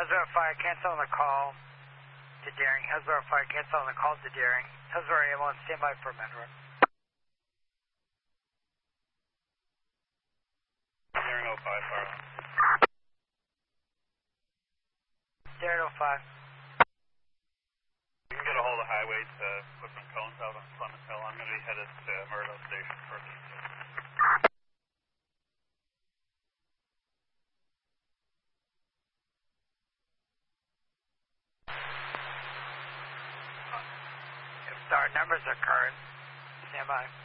Hillsborough Fire, cancel on the call to Deering. Hillsborough Fire, cancel on the call to Deering. Hillsborough ambulance, stand by for Medrock. Deering 05, fire. Deering 05. You can get a hold of highway to put some cones out on Clement Hill. I'm going to be headed to Murdo Station first. If our numbers are current, stand by.